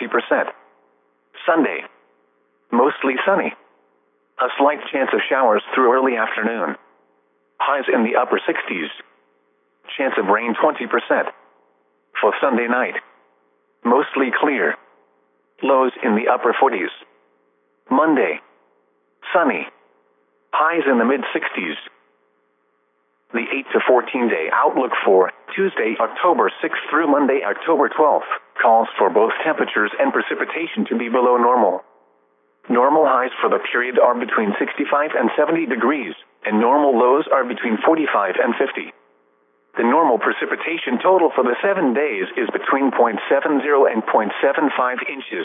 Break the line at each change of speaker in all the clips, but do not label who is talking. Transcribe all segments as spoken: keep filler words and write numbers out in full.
twenty percent. Sunday, mostly sunny. A slight chance of showers through early afternoon. Highs in the upper sixties. Chance of rain twenty percent. For Sunday night, mostly clear. Lows in the upper forties. Monday, sunny. Highs in the mid-sixties. The eight to fourteen day outlook for Tuesday, October sixth through Monday, October twelfth, calls for both temperatures and precipitation to be below normal. Normal highs for the period are between sixty-five and seventy degrees, and normal lows are between forty-five and fifty. The normal precipitation total for the seven days is between zero point seven zero and zero point seven five inches.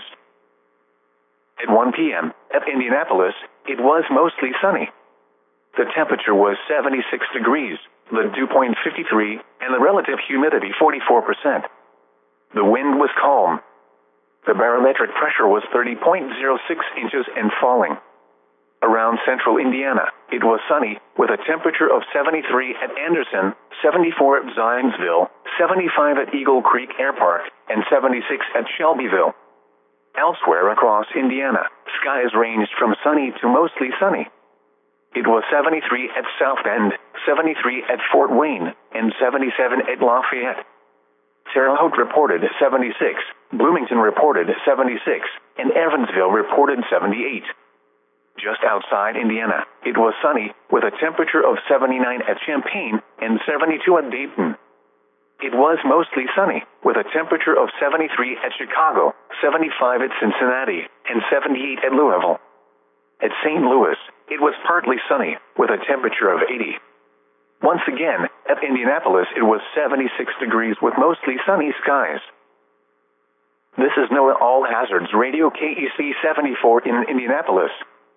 At one p m at Indianapolis, it was mostly sunny. The temperature was seventy-six degrees, the dew point fifty-three, and the relative humidity forty-four percent. The wind was calm. The barometric pressure was thirty point zero six inches and falling. Around central Indiana, it was sunny, with a temperature of seventy-three at Anderson, seventy-four at Zionsville, seventy-five at Eagle Creek Air Park, and seventy-six at Shelbyville. Elsewhere across Indiana, skies ranged from sunny to mostly sunny. It was seventy-three at South Bend, seventy-three at Fort Wayne, and seventy-seven at Lafayette. Terre Haute reported seventy-six, Bloomington reported seventy-six, and Evansville reported seventy-eight. Just outside Indiana, it was sunny, with a temperature of seventy-nine at Champaign and seventy-two at Dayton. It was mostly sunny, with a temperature of seventy-three at Chicago, seventy-five at Cincinnati, and seventy-eight at Louisville. At Saint Louis, it was partly sunny, with a temperature of eighty. Once again, at Indianapolis it was seventy-six degrees with mostly sunny skies. This is NOAA All Hazards Radio K E C seventy-four in Indianapolis.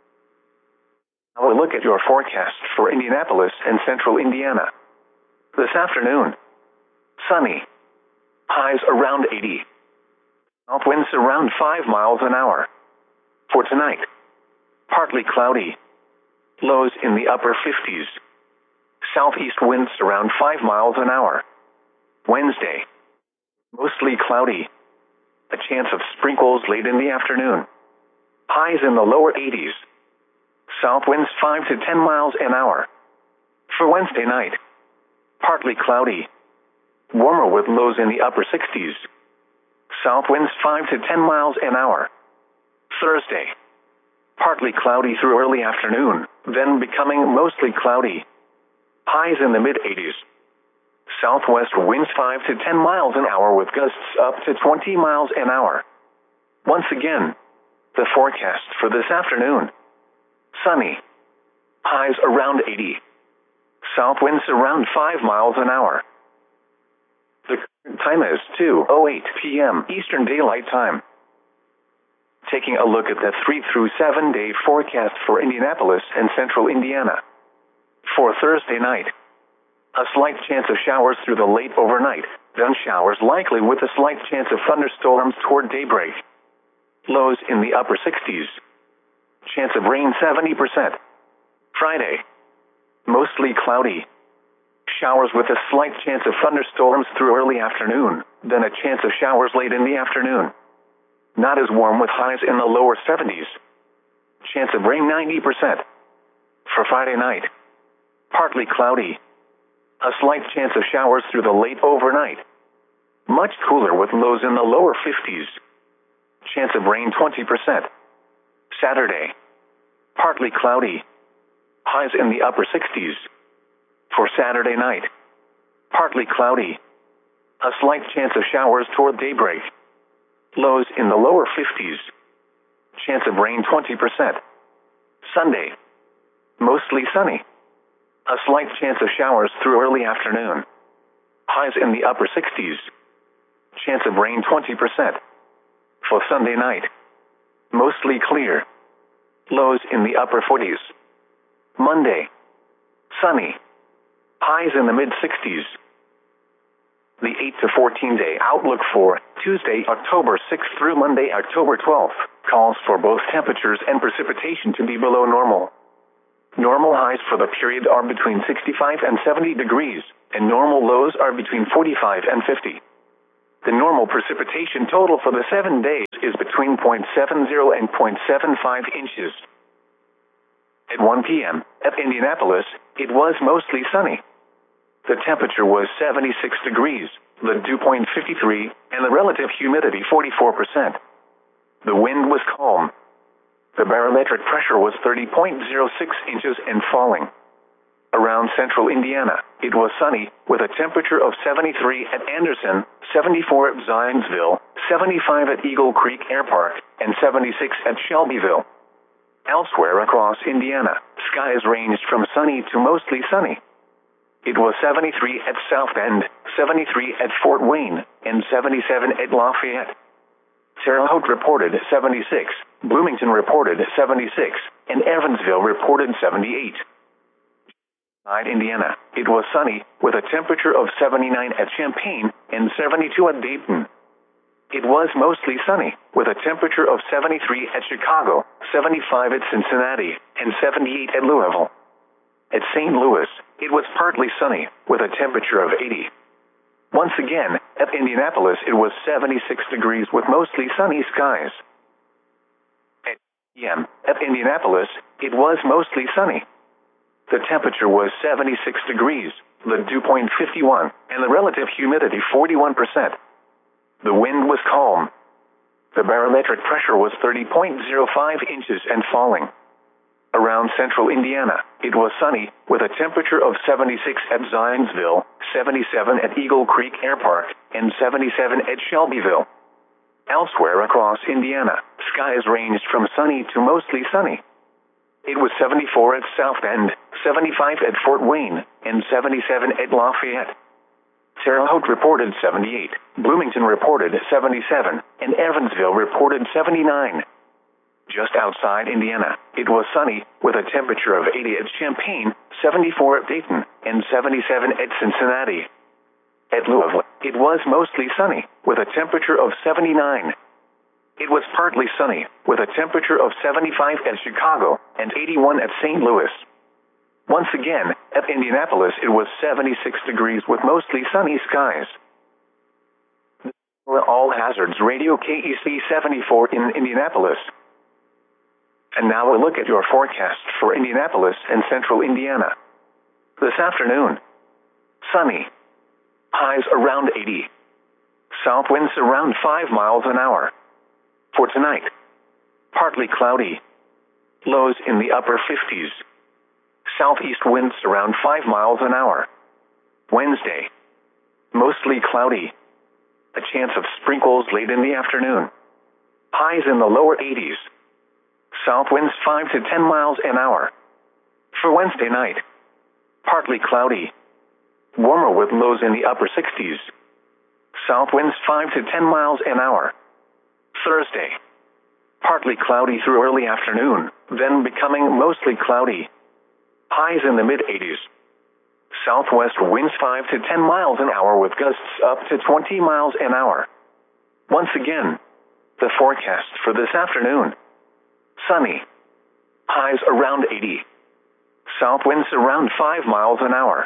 Now a look at your forecast for Indianapolis and central Indiana. This afternoon, sunny. Highs around eighty. South winds around five miles an hour. For tonight, partly cloudy. Lows in the upper fifties. Southeast winds around five miles an hour. Wednesday, mostly cloudy. A chance of sprinkles late in the afternoon. Highs in the lower eighties. South winds five to ten miles an hour. For Wednesday night, partly cloudy. Warmer with lows in the upper sixties. South winds five to ten miles an hour. Thursday, partly cloudy through early afternoon, then becoming mostly cloudy. Highs in the mid-eighties. Southwest winds five to ten miles an hour with gusts up to twenty miles an hour. Once again, the forecast for this afternoon. Sunny. Highs around eighty. South winds around five miles an hour. The current time is two oh eight p m Eastern Daylight Time. Taking a look at the three through seven day forecast for Indianapolis and central Indiana. For Thursday night, a slight chance of showers through the late overnight, then showers likely with a slight chance of thunderstorms toward daybreak. Lows in the upper sixties. Chance of rain seventy percent. Friday, mostly cloudy. Showers with a slight chance of thunderstorms through early afternoon, then a chance of showers late in the afternoon. Not as warm with highs in the lower seventies. Chance of rain ninety percent. For Friday night, partly cloudy. A slight chance of showers through the late overnight. Much cooler with lows in the lower fifties. Chance of rain twenty percent. Saturday, partly cloudy. Highs in the upper sixties. For Saturday night, partly cloudy. A slight chance of showers toward daybreak. Lows in the lower fifties. Chance of rain twenty percent. Sunday, mostly sunny. A slight chance of showers through early afternoon. Highs in the upper sixties. Chance of rain twenty percent. For Sunday night, mostly clear. Lows in the upper forties. Monday, sunny. Highs in the mid-sixties. The eight to fourteen day outlook for Tuesday, October sixth through Monday, October twelfth, calls for both temperatures and precipitation to be below normal. Normal highs for the period are between sixty-five and seventy degrees, and normal lows are between forty-five and fifty. The normal precipitation total for the seven days is is between zero point seven zero and zero point seven five inches. At one p m at Indianapolis, it was mostly sunny. The temperature was seventy-six degrees, the dew point fifty-three, and the relative humidity forty-four percent. The wind was calm. The barometric pressure was thirty point zero six inches and falling. Around central Indiana, it was sunny, with a temperature of seventy-three at Anderson, seventy-four at Zionsville, seventy-five at Eagle Creek Air Park, and seventy-six at Shelbyville. Elsewhere across Indiana, skies ranged from sunny to mostly sunny. It was seventy-three at South Bend, seventy-three at Fort Wayne, and seventy-seven at Lafayette. Terre Haute reported seventy-six, Bloomington reported seventy-six, and Evansville reported seventy-eight. Inside Indiana, it was sunny, with a temperature of seventy-nine at Champaign and seventy-two at Dayton. It was mostly sunny, with a temperature of seventy-three at Chicago, seventy-five at Cincinnati, and seventy-eight at Louisville. At Saint Louis, it was partly sunny, with a temperature of eighty. Once again, at Indianapolis, it was seventy-six degrees with mostly sunny skies. At p m at Indianapolis, it was mostly sunny. The temperature was seventy-six degrees, the dew point fifty-one, and the relative humidity forty-one percent. The wind was calm. The barometric pressure was thirty point zero five inches and falling. Around central Indiana, it was sunny, with a temperature of seventy-six at Zionsville, seventy-seven at Eagle Creek Air Park, and seventy-seven at Shelbyville. Elsewhere across Indiana, skies ranged from sunny to mostly sunny. It was seventy-four at South Bend, seventy-five at Fort Wayne, and seventy-seven at Lafayette. Terre Haute reported seventy-eight, Bloomington reported seventy-seven, and Evansville reported seventy-nine. Just outside Indiana, it was sunny, with a temperature of eighty at Champaign, seventy-four at Dayton, and seventy-seven at Cincinnati. At Louisville, it was mostly sunny, with a temperature of seventy-nine. It was partly sunny, with a temperature of seventy-five at Chicago, and eighty-one at Saint Louis. Once again, at Indianapolis, it was seventy-six degrees with mostly sunny skies. All Hazards Radio K E C seventy-four in Indianapolis. And now a look at your forecast for Indianapolis and central Indiana. This afternoon, sunny. Highs around eighty. South winds around five miles an hour. For tonight, partly cloudy. Lows in the upper fifties. Southeast winds around five miles an hour. Wednesday, mostly cloudy. A chance of sprinkles late in the afternoon. Highs in the lower eighties. South winds five to ten miles an hour. For Wednesday night, partly cloudy. Warmer with lows in the upper sixties. South winds five to ten miles an hour. Thursday, partly cloudy through early afternoon, then becoming mostly cloudy. Highs in the mid-eighties. Southwest winds five to ten miles an hour with gusts up to twenty miles an hour. Once again, the forecast for this afternoon. Sunny. Highs around eighty. South winds around five miles an hour.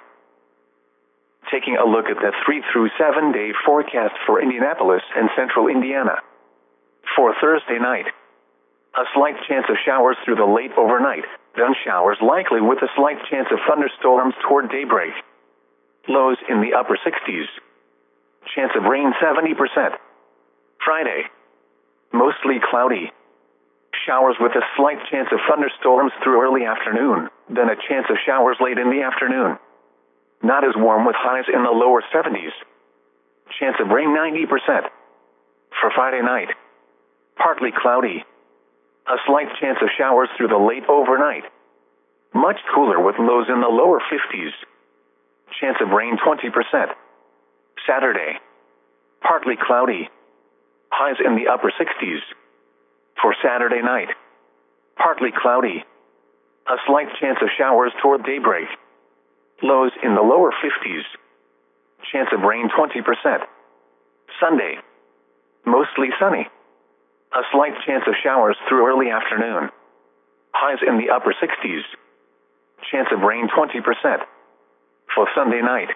Taking a look at the three through seven day forecast for Indianapolis and central Indiana. For Thursday night, a slight chance of showers through the late overnight, then showers likely with a slight chance of thunderstorms toward daybreak. Lows in the upper sixties. Chance of rain seventy percent. Friday, mostly cloudy. Showers with a slight chance of thunderstorms through early afternoon, then a chance of showers late in the afternoon. Not as warm with highs in the lower seventies. Chance of rain ninety percent. For Friday night, partly cloudy. A slight chance of showers through the late overnight. Much cooler with lows in the lower fifties. Chance of rain twenty percent. Saturday, partly cloudy. Highs in the upper sixties. For Saturday night, partly cloudy. A slight chance of showers toward daybreak. Lows in the lower fifties. Chance of rain twenty percent. Sunday, mostly sunny. A slight chance of showers through early afternoon. Highs in the upper sixties. Chance of rain twenty percent. For Sunday night,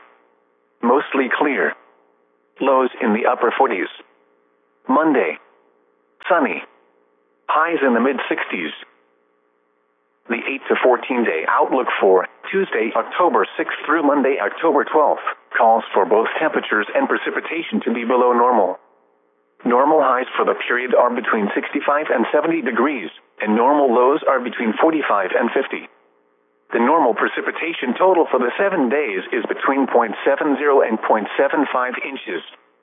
mostly clear. Lows in the upper forties. Monday, sunny. Highs in the mid sixties. The eight to fourteen day outlook for Tuesday, October sixth through Monday, October twelfth, calls for both temperatures and precipitation to be below normal. Normal highs for the period are between sixty-five and seventy degrees, and normal lows are between forty-five and fifty. The normal precipitation total for the seven days is between zero point seven zero and zero point seven five inches.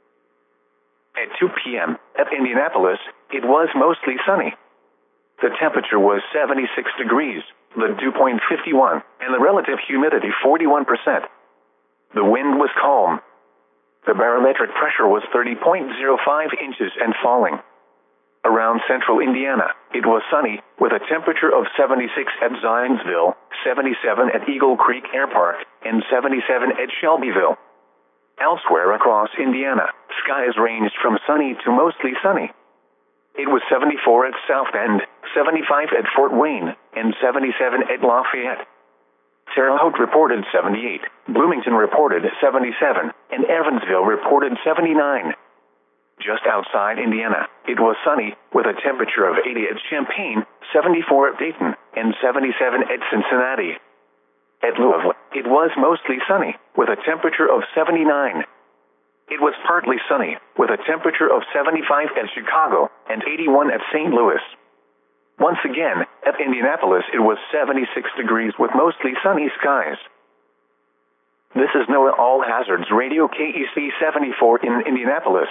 At two p m at Indianapolis, it was mostly sunny. The temperature was seventy-six degrees, the dew point fifty-one, and the relative humidity forty-one percent. The wind was calm. The barometric pressure was thirty point zero five inches and falling. Around central Indiana, it was sunny, with a temperature of seventy-six at Zionsville, seventy-seven at Eagle Creek Air Park, and seventy-seven at Shelbyville. Elsewhere across Indiana, skies ranged from sunny to mostly sunny. It was seventy-four at South Bend, seventy-five at Fort Wayne, and seventy-seven at Lafayette. Terre Haute reported seventy-eight, Bloomington reported seventy-seven, and Evansville reported seventy-nine. Just outside Indiana, it was sunny, with a temperature of eighty at Champaign, seventy-four at Dayton, and seventy-seven at Cincinnati. At Louisville, it was mostly sunny, with a temperature of seventy-nine. It was partly sunny, with a temperature of seventy-five at Chicago, and eighty-one at Saint Louis. Once again, at Indianapolis it was seventy-six degrees with mostly sunny skies. This is NOAA All Hazards Radio K E C seventy-four in Indianapolis.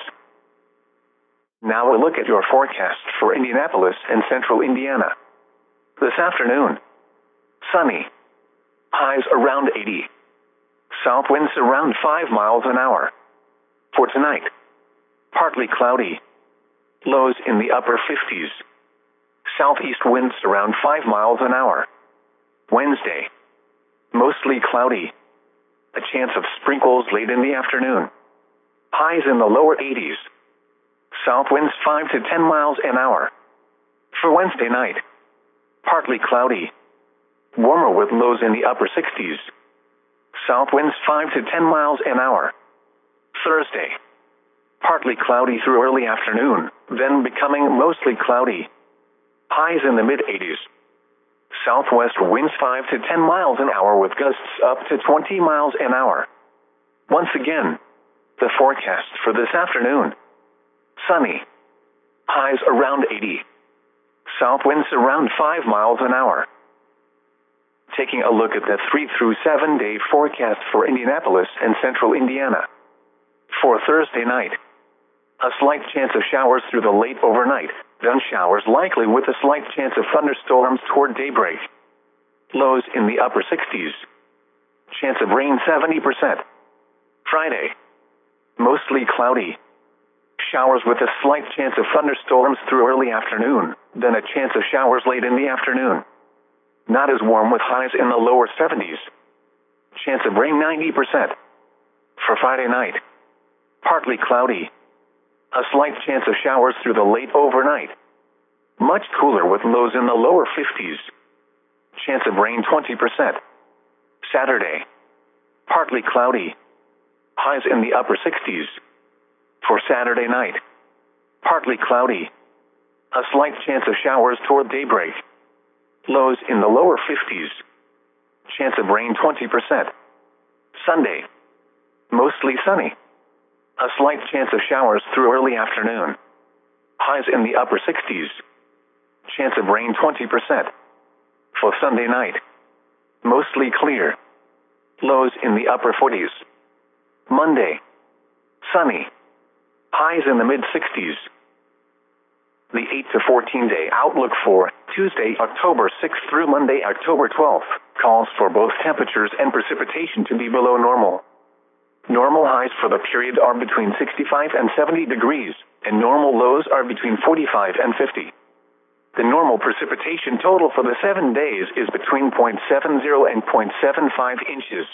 Now a look at your forecast for Indianapolis and central Indiana. This afternoon, sunny. Highs around eighty. South winds around five miles an hour. For tonight, partly cloudy. Lows in the upper fifties. Southeast winds around five miles an hour. Wednesday, mostly cloudy. A chance of sprinkles late in the afternoon. Highs in the lower eighties. South winds five to ten miles an hour. For Wednesday night, partly cloudy. Warmer with lows in the upper sixties. South winds five to ten miles an hour. Thursday, partly cloudy through early afternoon, then becoming mostly cloudy. Highs in the mid eighties. Southwest winds five to ten miles an hour with gusts up to twenty miles an hour. Once again, the forecast for this afternoon. Sunny. Highs around eighty. South winds around five miles an hour. Taking a look at the three through seven day forecast for Indianapolis and central Indiana. For Thursday night, a slight chance of showers through the late overnight, then showers likely with a slight chance of thunderstorms toward daybreak. Lows in the upper sixties. Chance of rain seventy percent. Friday, mostly cloudy. Showers with a slight chance of thunderstorms through early afternoon, then a chance of showers late in the afternoon. Not as warm with highs in the lower seventies. Chance of rain ninety percent. For Friday night, partly cloudy. A slight chance of showers through the late overnight. Much cooler with lows in the lower fifties. Chance of rain twenty percent. Saturday, partly cloudy. Highs in the upper sixties. For Saturday night, partly cloudy. A slight chance of showers toward daybreak. Lows in the lower fifties. Chance of rain twenty percent. Sunday, mostly sunny. A slight chance of showers through early afternoon. Highs in the upper sixties. Chance of rain twenty percent. For Sunday night, mostly clear. Lows in the upper forties. Monday, sunny. Highs in the mid sixties. The eight to fourteen day outlook for Tuesday, October sixth through Monday, October twelfth, calls for both temperatures and precipitation to be below normal. Normal highs for the period are between sixty-five and seventy degrees, and normal lows are between forty-five and fifty. The normal precipitation total for the seven days is between zero point seven zero and zero point seven five inches.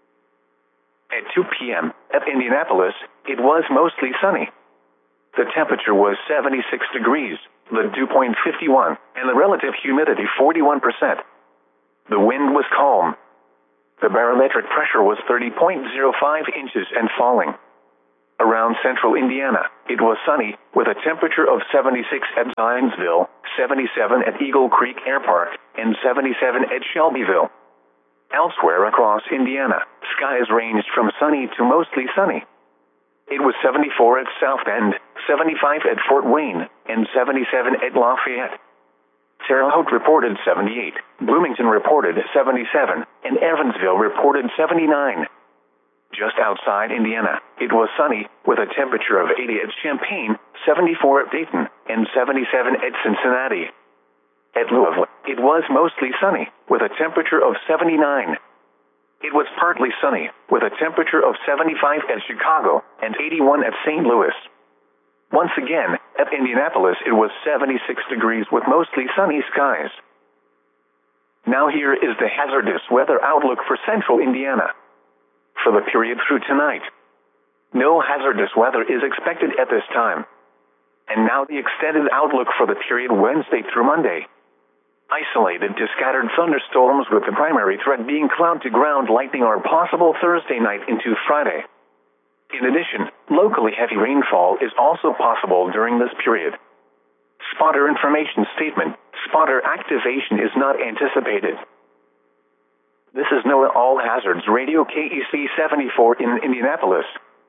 At two p m at Indianapolis, it was mostly sunny. The temperature was seventy-six degrees, the dew point fifty-one, and the relative humidity forty-one percent. The wind was calm. The barometric pressure was thirty point zero five inches and falling. Around central Indiana, it was sunny, with a temperature of seventy-six at Zionsville, seventy-seven at Eagle Creek Air Park, and seventy-seven at Shelbyville. Elsewhere across Indiana, skies ranged from sunny to mostly sunny. It was seventy-four at South Bend, seventy-five at Fort Wayne, and seventy-seven at Lafayette. Terre Haute reported seventy-eight, Bloomington reported seventy-seven, and Evansville reported seventy-nine. Just outside Indiana, it was sunny, with a temperature of eighty at Champaign, seventy-four at Dayton, and seventy-seven at Cincinnati. At Louisville, it was mostly sunny, with a temperature of seventy-nine. It was partly sunny, with a temperature of seventy-five at Chicago, and eighty-one at Saint Louis. Once again, at Indianapolis it was seventy-six degrees with mostly sunny skies. Now here is the hazardous weather outlook for central Indiana. For the period through tonight, no hazardous weather is expected at this time. And now the extended outlook for the period Wednesday through Monday. Isolated to scattered thunderstorms with the primary threat being cloud-to-ground lightning are possible Thursday night into Friday. In addition, locally heavy rainfall is also possible during this period. Spotter information statement: spotter activation is not anticipated. This is NOAA All Hazards Radio K E C seventy-four in Indianapolis.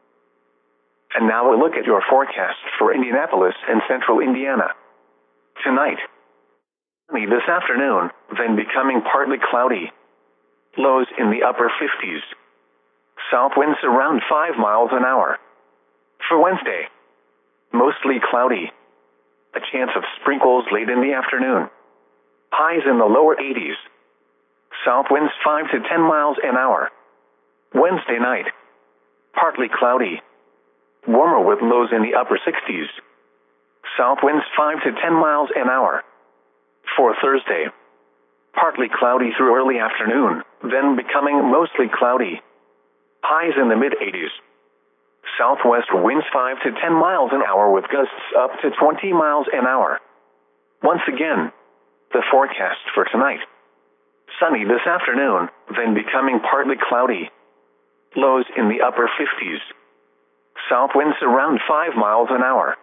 And now a look at your forecast for Indianapolis and central Indiana. Tonight, sunny this afternoon, then becoming partly cloudy. Lows in the upper fifties. South winds around five miles an hour. For Wednesday, mostly cloudy. A chance of sprinkles late in the afternoon. Highs in the lower eighties. South winds five to ten miles an hour. Wednesday night, partly cloudy. Warmer with lows in the upper sixties. South winds five to ten miles an hour. For Thursday, partly cloudy through early afternoon, then becoming mostly cloudy. Highs in the mid-eighties. Southwest winds five to ten miles an hour with gusts up to twenty miles an hour. Once again, the forecast for tonight. Sunny this afternoon, then becoming partly cloudy. Lows in the upper fifties. South winds around five miles an hour.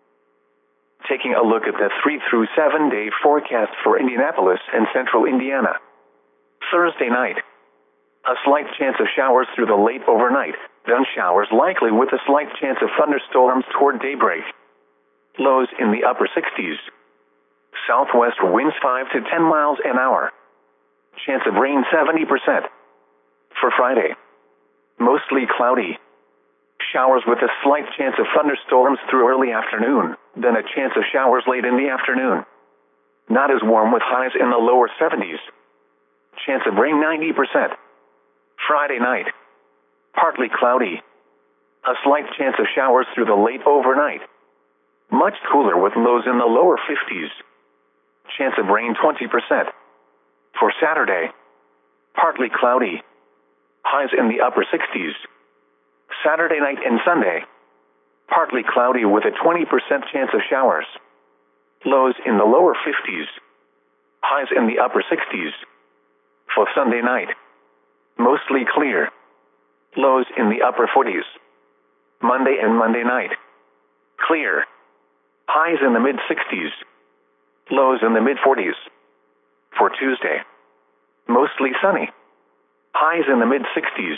Taking a look at the three through seven day forecast for Indianapolis and central Indiana. Thursday night, a slight chance of showers through the late overnight, then showers likely with a slight chance of thunderstorms toward daybreak. Lows in the upper sixties. Southwest winds five to ten miles an hour. Chance of rain seventy percent. For Friday, mostly cloudy. Showers with a slight chance of thunderstorms through early afternoon, then a chance of showers late in the afternoon. Not as warm with highs in the lower seventies. Chance of rain ninety percent. Friday night, partly cloudy. A slight chance of showers through the late overnight. Much cooler with lows in the lower fifties. Chance of rain twenty percent. For Saturday, partly cloudy. Highs in the upper sixties. Saturday night and Sunday, partly cloudy with a twenty percent chance of showers. Lows in the lower fifties. Highs in the upper sixties. For Sunday night, mostly clear. Lows in the upper forties. Monday and Monday night, clear. Highs in the mid-sixties. Lows in the mid-forties. For Tuesday, mostly sunny. Highs in the mid-sixties.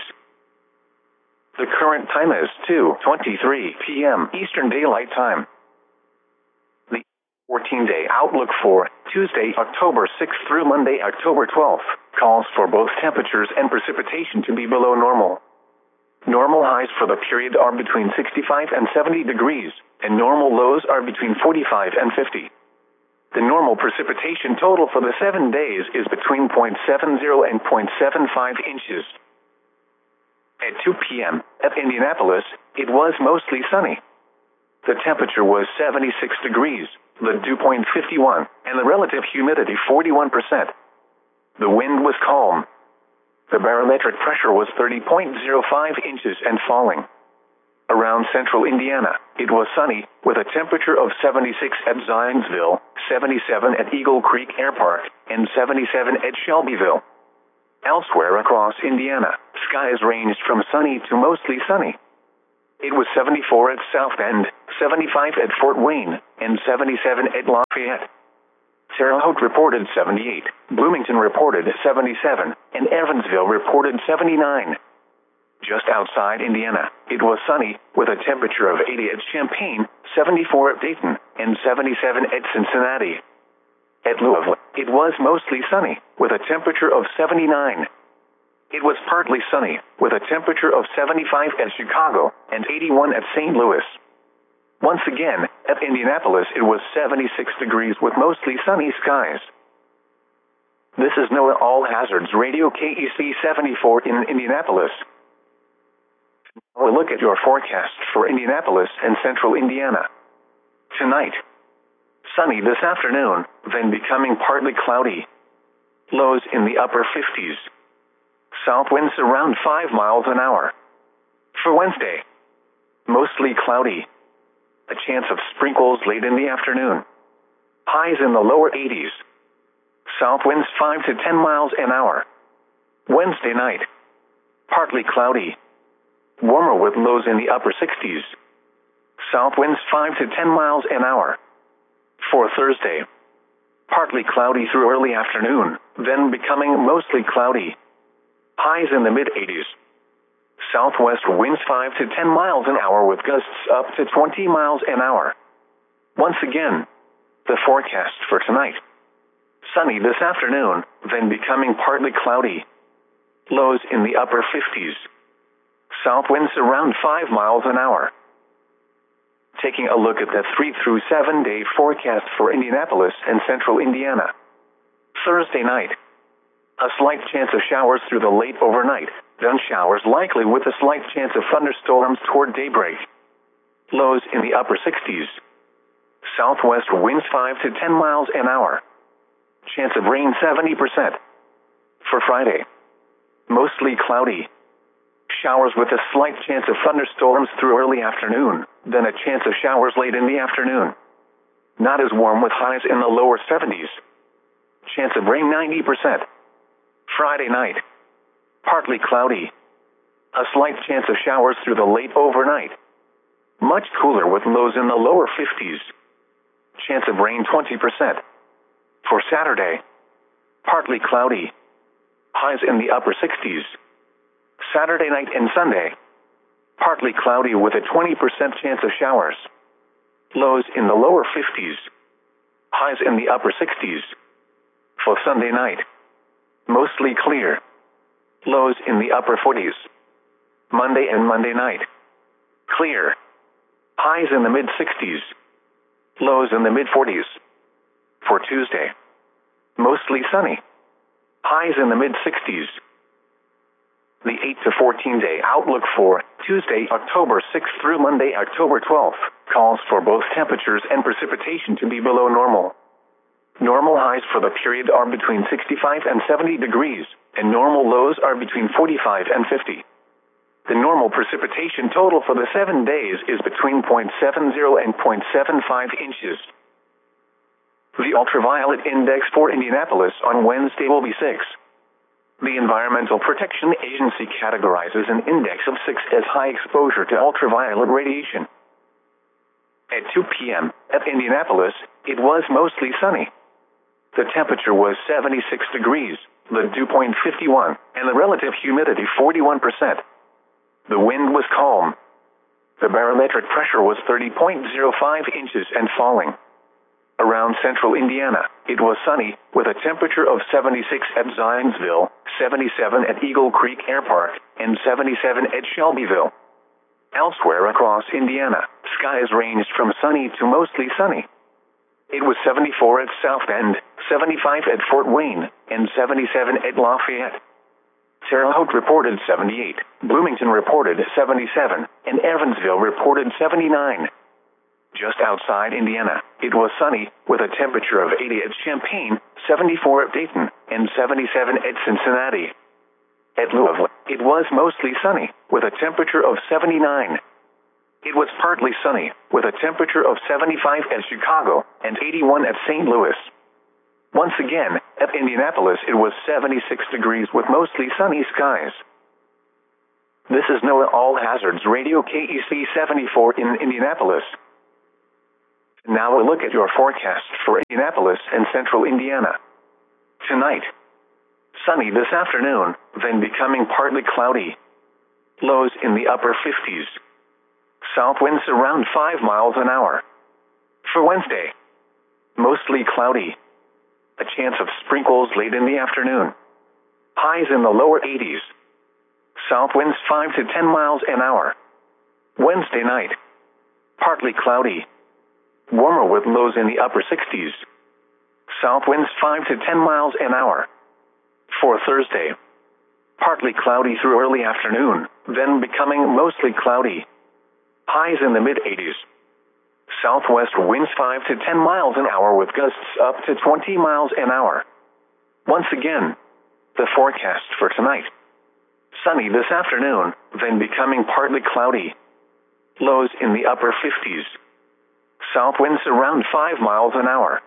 The current time is two twenty-three p m Eastern Daylight Time. The fourteen day outlook for Tuesday, October sixth through Monday, October twelfth, calls for both temperatures and precipitation to be below normal. Normal highs for the period are between sixty-five and seventy degrees, and normal lows are between forty-five and fifty. The normal precipitation total for the seven days is between zero point seven zero and zero point seven five inches. At two p m at Indianapolis, it was mostly sunny. The temperature was seventy-six degrees, the dew point fifty-one, and the relative humidity forty-one percent. The wind was calm. The barometric pressure was thirty point zero five inches and falling. Around central Indiana, it was sunny, with a temperature of seventy-six at Zionsville, seventy-seven at Eagle Creek Air Park, and seventy-seven at Shelbyville. Elsewhere across Indiana, skies ranged from sunny to mostly sunny. It was seventy-four at South Bend, seventy-five at Fort Wayne, and seventy-seven at Lafayette. Terre Haute reported seventy-eight, Bloomington reported seventy-seven, and Evansville reported seventy-nine. Just outside Indiana, it was sunny, with a temperature of eighty at Champaign, seventy-four at Dayton, and seventy-seven at Cincinnati. At Louisville, it was mostly sunny, with a temperature of seventy-nine. It was partly sunny, with a temperature of seventy-five at Chicago, and eighty-one at Saint Louis. Once again, at Indianapolis it was seventy-six degrees with mostly sunny skies. This is NOAA All Hazards Radio K E C seventy-four in Indianapolis. We'll look at your forecast for Indianapolis and central Indiana. Tonight, sunny this afternoon, then becoming partly cloudy. Lows in the upper fifties. South winds around five miles an hour. For Wednesday, mostly cloudy. A chance of sprinkles late in the afternoon. Highs in the lower eighties. South winds five to ten miles an hour. Wednesday night, partly cloudy. Warmer with lows in the upper sixties. South winds five to ten miles an hour. For Thursday, partly cloudy through early afternoon, then becoming mostly cloudy. Highs in the mid-eighties. Southwest winds five to ten miles an hour with gusts up to twenty miles an hour. Once again, the forecast for tonight. Sunny this afternoon, then becoming partly cloudy. Lows in the upper fifties. South winds around five miles an hour. Taking a look at the three through seven day forecast for Indianapolis and central Indiana. Thursday night. A slight chance of showers through the late overnight, then showers likely with a slight chance of thunderstorms toward daybreak. Lows in the upper sixties. Southwest winds five to ten miles an hour. Chance of rain seventy percent. For Friday, mostly cloudy. Showers with a slight chance of thunderstorms through early afternoon, then a chance of showers late in the afternoon. Not as warm with highs in the lower seventies. Chance of rain ninety percent. Friday night, partly cloudy. A slight chance of showers through the late overnight. Much cooler with lows in the lower fifties. Chance of rain twenty percent. For Saturday, partly cloudy. Highs in the upper sixties. Saturday night and Sunday, partly cloudy with a twenty percent chance of showers. Lows in the lower fifties. Highs in the upper sixties. For Sunday night, mostly clear. Lows in the upper forties. Monday and Monday night, clear. Highs in the mid-sixties. Lows in the mid-forties. For Tuesday, mostly sunny. Highs in the mid-sixties. The eight to fourteen day outlook for Tuesday, October sixth through Monday, October twelfth, calls for both temperatures and precipitation to be below normal. Normal highs for the period are between sixty-five and seventy degrees, and normal lows are between forty-five and fifty. The normal precipitation total for the seven days is between zero point seven zero and zero point seven five inches. The ultraviolet index for Indianapolis on Wednesday will be six. The Environmental Protection Agency categorizes an index of six as high exposure to ultraviolet radiation. At two p.m. at Indianapolis, it was mostly sunny. The temperature was seventy-six degrees, the dew point fifty-one, and the relative humidity forty-one percent. The wind was calm. The barometric pressure was thirty point zero five inches and falling. Around central Indiana, it was sunny, with a temperature of seventy-six at Zionsville, seventy-seven at Eagle Creek Air Park, and seventy-seven at Shelbyville. Elsewhere across Indiana, skies ranged from sunny to mostly sunny. It was seventy-four at South Bend, seventy-five at Fort Wayne, and seventy-seven at Lafayette. Terre Haute reported seventy-eight, Bloomington reported seventy-seven, and Evansville reported seventy-nine. Just outside Indiana, it was sunny, with a temperature of eighty at Champaign, seventy-four at Dayton, and seventy-seven at Cincinnati. At Louisville, it was mostly sunny, with a temperature of seventy-nine. It was partly sunny, with a temperature of seventy-five at Chicago, and eighty-one at Saint Louis. Once again, at Indianapolis it was seventy-six degrees with mostly sunny skies. This is NOAA All Hazards Radio K E C seventy-four in Indianapolis. Now a look at your forecast for Indianapolis and central Indiana. Tonight, sunny this afternoon, then becoming partly cloudy. Lows in the upper fifties. South winds around five miles an hour. For Wednesday, mostly cloudy. A chance of sprinkles late in the afternoon. Highs in the lower eighties. South winds five to ten miles an hour. Wednesday night, partly cloudy. Warmer with lows in the upper sixties. South winds five to ten miles an hour. For Thursday, partly cloudy through early afternoon, then becoming mostly cloudy. Highs in the mid eighties. Southwest winds five to ten miles an hour with gusts up to twenty miles an hour. Once again, the forecast for tonight. Sunny this afternoon, then becoming partly cloudy. Lows in the upper fifties. South winds around five miles an hour.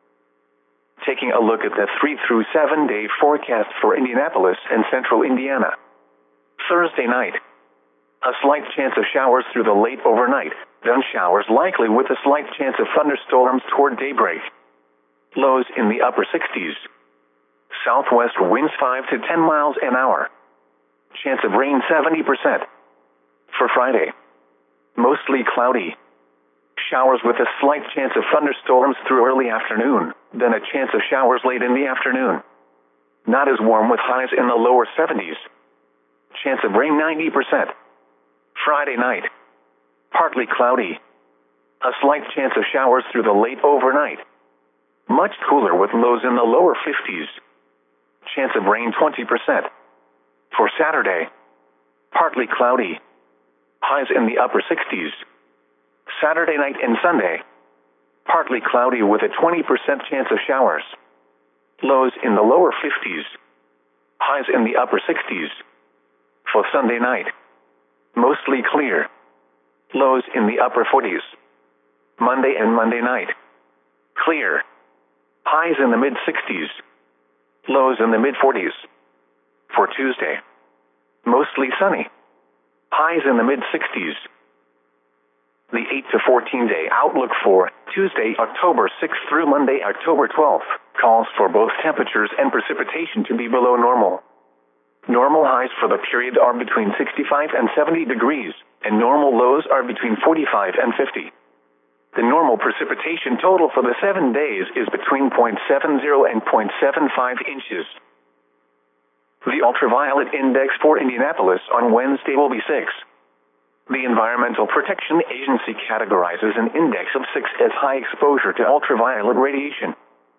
Taking a look at the three through seven day forecast for Indianapolis and central Indiana. Thursday night, a slight chance of showers through the late overnight, then showers likely with a slight chance of thunderstorms toward daybreak. Lows in the upper sixties. Southwest winds five to ten miles an hour. Chance of rain seventy percent. For Friday, mostly cloudy. Showers with a slight chance of thunderstorms through early afternoon, then a chance of showers late in the afternoon. Not as warm with highs in the lower seventies. Chance of rain ninety percent. Friday night, partly cloudy. A slight chance of showers through the late overnight. Much cooler with lows in the lower fifties. Chance of rain twenty percent. For Saturday, partly cloudy. Highs in the upper sixties. Saturday night and Sunday, partly cloudy with a twenty percent chance of showers. Lows in the lower fifties. Highs in the upper sixties. For Sunday night, mostly clear. Lows in the upper forties. Monday and Monday night, clear. Highs in the mid sixties. Lows in the mid forties. For Tuesday, mostly sunny. Highs in the mid sixties. The eight to fourteen day outlook for Tuesday, October sixth through Monday, October twelfth, calls for both temperatures and precipitation to be below normal. Normal highs for the period are between sixty-five and seventy degrees, and normal lows are between forty-five and fifty. The normal precipitation total for the seven days is between zero point seven zero and zero point seven five inches. The ultraviolet index for Indianapolis on Wednesday will be six. The Environmental Protection Agency categorizes an index of six as high exposure to ultraviolet radiation.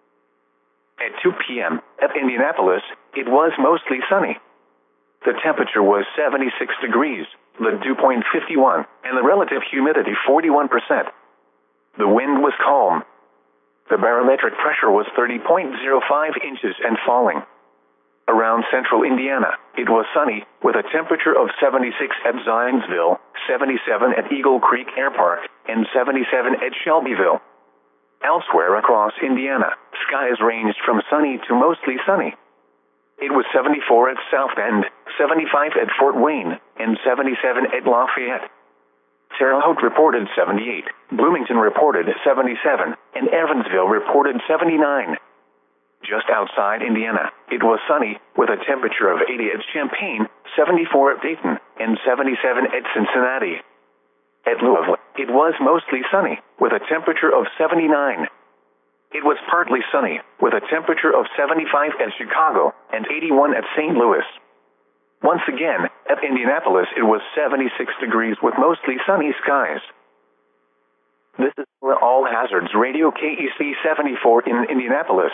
At two p.m. at Indianapolis, it was mostly sunny. The temperature was seventy-six degrees, the dew point fifty-one, and the relative humidity forty-one percent. The wind was calm. The barometric pressure was thirty point zero five inches and falling. Around central Indiana, it was sunny, with a temperature of seventy-six at Zionsville, seventy-seven at Eagle Creek Air Park, and seventy-seven at Shelbyville. Elsewhere across Indiana, skies ranged from sunny to mostly sunny. It was seventy-four at South Bend, seventy-five at Fort Wayne, and seventy-seven at Lafayette. Terre Haute reported seventy-eight, Bloomington reported seventy-seven, and Evansville reported seventy-nine. Just outside Indiana, it was sunny, with a temperature of eighty at Champaign, seventy-four at Dayton, and seventy-seven at Cincinnati. At Louisville, it was mostly sunny, with a temperature of seventy-nine. It was partly sunny, with a temperature of seventy-five at Chicago, and eighty-one at Saint Louis. Once again, at Indianapolis it was seventy-six degrees with mostly sunny skies. This is All Hazards Radio K E C seventy-four in Indianapolis.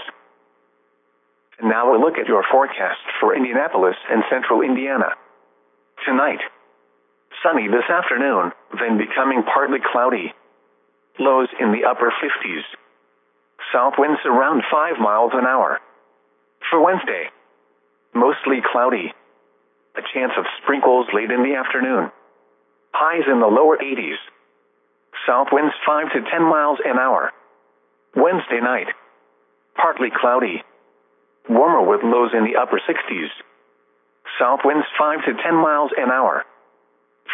And now a look at your forecast for Indianapolis and central Indiana. Tonight, sunny this afternoon, then becoming partly cloudy. Lows in the upper fifties. South winds around five miles an hour. For Wednesday, mostly cloudy. A chance of sprinkles late in the afternoon. Highs in the lower eighties. South winds five to ten miles an hour. Wednesday night, partly cloudy. Warmer with lows in the upper sixties. South winds five to ten miles an hour.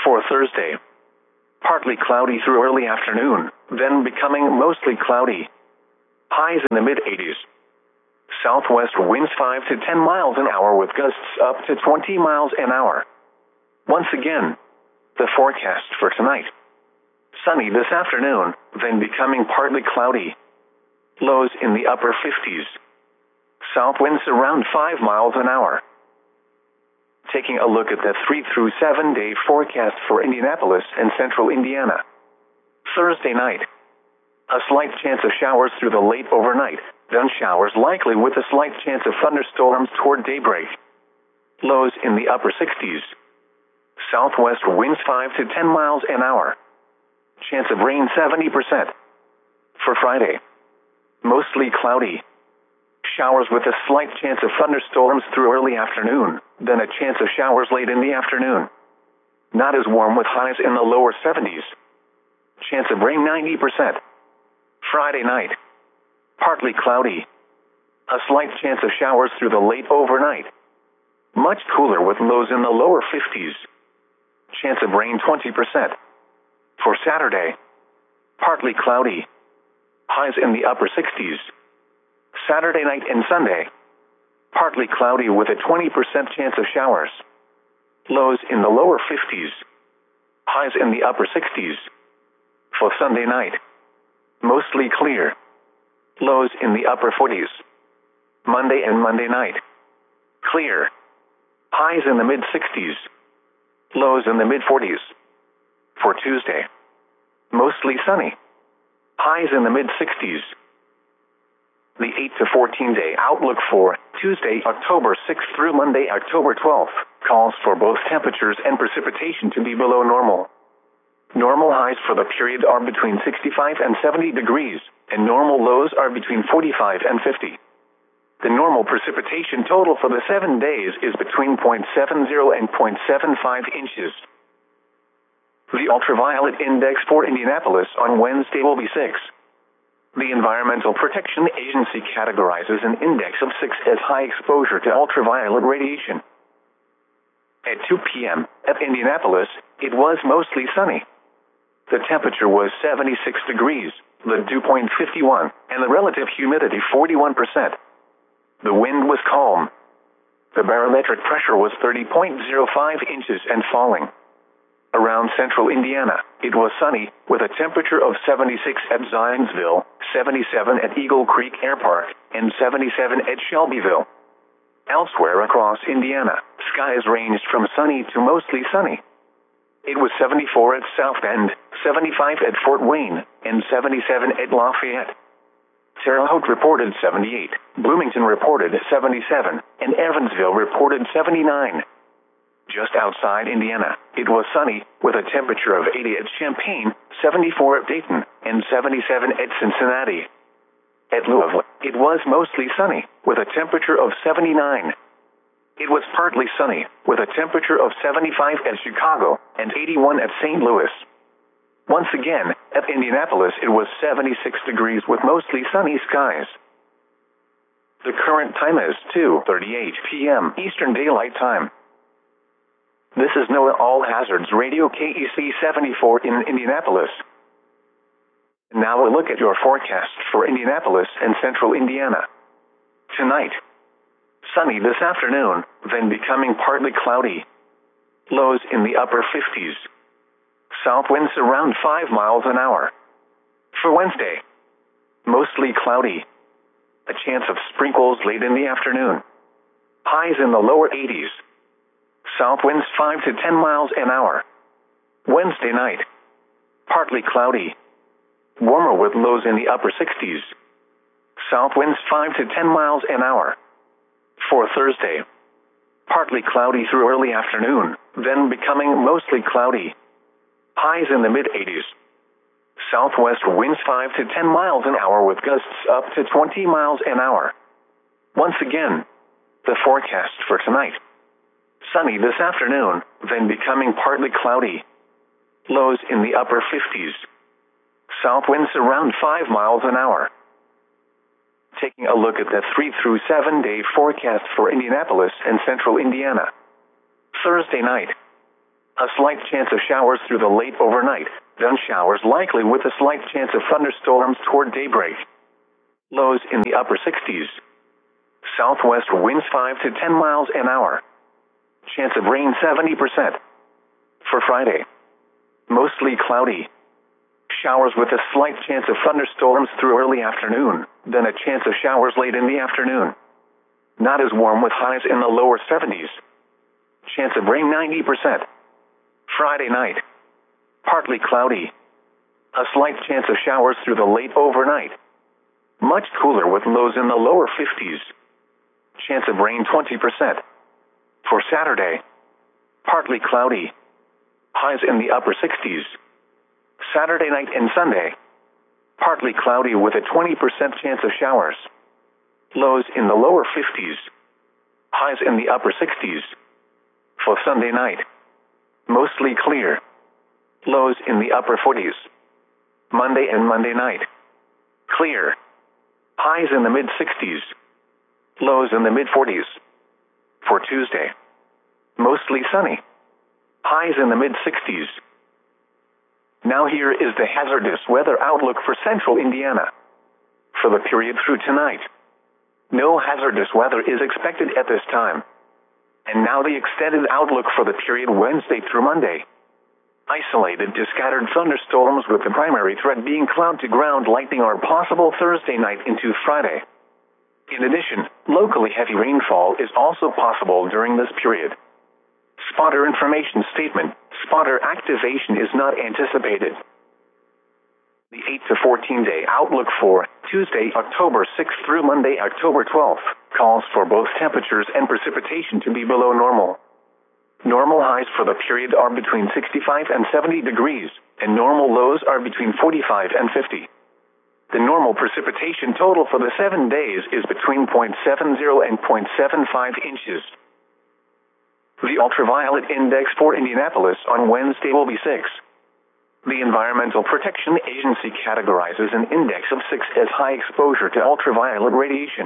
For Thursday, partly cloudy through early afternoon, then becoming mostly cloudy. Highs in the mid eighties. Southwest winds five to ten miles an hour with gusts up to twenty miles an hour. Once again, the forecast for tonight. Sunny this afternoon, then becoming partly cloudy. Lows in the upper fifties. South winds around five miles an hour. Taking a look at the three through seven day forecast for Indianapolis and central Indiana. Thursday night. A slight chance of showers through the late overnight, then showers likely with a slight chance of thunderstorms toward daybreak. Lows in the upper sixties. Southwest winds five to ten miles an hour. Chance of rain seventy percent. For Friday, mostly cloudy. Showers with a slight chance of thunderstorms through early afternoon, then a chance of showers late in the afternoon. Not as warm with highs in the lower seventies. Chance of rain ninety percent. Friday night, partly cloudy. A slight chance of showers through the late overnight. Much cooler with lows in the lower fifties. Chance of rain twenty percent. For Saturday, partly cloudy. Highs in the upper sixties. Saturday night and Sunday, partly cloudy with a twenty percent chance of showers. Lows in the lower fifties. Highs in the upper sixties. For Sunday night, mostly clear. Lows in the upper forties. Monday and Monday night, clear. Highs in the mid sixties. Lows in the mid forties. For Tuesday, mostly sunny. Highs in the mid sixties. The eight to fourteen day outlook for Tuesday, October sixth through Monday, October twelfth, calls for both temperatures and precipitation to be below normal. Normal highs for the period are between sixty-five and seventy degrees, and normal lows are between forty-five and fifty. The normal precipitation total for the seven days is between zero point seven zero and zero point seven five inches. The ultraviolet index for Indianapolis on Wednesday will be six. The Environmental Protection Agency categorizes an index of six as high exposure to ultraviolet radiation. At two p.m. at Indianapolis, it was mostly sunny. The temperature was seventy-six degrees, the dew point fifty-one, and the relative humidity forty-one percent. The wind was calm. The barometric pressure was thirty point zero five inches and falling. Around central Indiana, it was sunny, with a temperature of seventy-six at Zionsville, seventy-seven at Eagle Creek Air Park, and seventy-seven at Shelbyville. Elsewhere across Indiana, skies ranged from sunny to mostly sunny. It was seventy-four at South Bend, seventy-five at Fort Wayne, and seventy-seven at Lafayette. Terre Haute reported seventy-eight, Bloomington reported seventy-seven, and Evansville reported seventy-nine. Just outside Indiana, it was sunny, with a temperature of eighty at Champaign, seventy-four at Dayton, and seventy-seven at Cincinnati. At Louisville, it was mostly sunny, with a temperature of seventy-nine. It was partly sunny, with a temperature of seventy-five at Chicago, and eighty-one at Saint Louis. Once again, at Indianapolis it was seventy-six degrees with mostly sunny skies. The current time is two thirty-eight p.m. Eastern Daylight Time. This is NOAA All Hazards Radio K E C seventy-four in Indianapolis. Now a look at your forecast for Indianapolis and central Indiana. Tonight, sunny this afternoon, then becoming partly cloudy. Lows in the upper fifties. South winds around five miles an hour. For Wednesday, mostly cloudy. A chance of sprinkles late in the afternoon. Highs in the lower eighties. South winds five to ten miles an hour. Wednesday night, partly cloudy. Warmer with lows in the upper sixties. South winds five to ten miles an hour. For Thursday, partly cloudy through early afternoon, then becoming mostly cloudy. Highs in the mid eighties. Southwest winds five to ten miles an hour with gusts up to twenty miles an hour. Once again, the forecast for tonight. Sunny this afternoon, then becoming partly cloudy. Lows in the upper fifties. South winds around five miles an hour. Taking a look at the three through seven day forecast for Indianapolis and central Indiana. Thursday night, A slight chance of showers through the late overnight, then showers likely with a slight chance of thunderstorms toward daybreak. Lows in the upper sixties. Southwest winds five to ten miles an hour. Chance of rain seventy percent. For Friday, mostly cloudy. Showers with a slight chance of thunderstorms through early afternoon, then a chance of showers late in the afternoon. Not as warm with highs in the lower seventies. Chance of rain ninety percent. Friday night, partly cloudy. A slight chance of showers through the late overnight. Much cooler with lows in the lower fifties. Chance of rain twenty percent. For Saturday, partly cloudy. Highs in the upper sixties. Saturday night and Sunday, partly cloudy with a twenty percent chance of showers. Lows in the lower fifties. Highs in the upper sixties. For Sunday night, mostly clear. Lows in the upper forties. Monday and Monday night, clear. Highs in the mid sixties. Lows in the mid forties. For Tuesday, mostly sunny. Highs in the mid sixties. Now here is the hazardous weather outlook for central Indiana. For the period through tonight, no hazardous weather is expected at this time. And now the extended outlook for the period Wednesday through Monday. Isolated to scattered thunderstorms with the primary threat being cloud-to-ground lightning are possible Thursday night into Friday. In addition, locally heavy rainfall is also possible during this period. Spotter information statement: spotter activation is not anticipated. The eight to fourteen day outlook for Tuesday, October sixth through Monday, October twelfth, calls for both temperatures and precipitation to be below normal. Normal highs for the period are between sixty-five and seventy degrees, and normal lows are between forty-five and fifty. The normal precipitation total for the seven days is between zero point seven zero and zero point seven five inches. The ultraviolet index for Indianapolis on Wednesday will be six. The Environmental Protection Agency categorizes an index of six as high exposure to ultraviolet radiation.